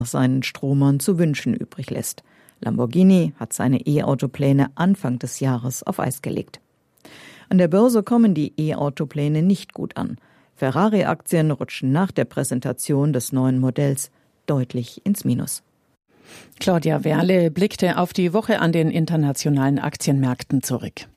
seinen Stromern zu wünschen übrig lässt. Lamborghini hat seine E-Auto-Pläne Anfang des Jahres auf Eis gelegt. An der Börse kommen die E-Auto-Pläne nicht gut an. Ferrari-Aktien rutschen nach der Präsentation des neuen Modells deutlich ins Minus. Claudia Werle blickte auf die Woche an den internationalen Aktienmärkten zurück.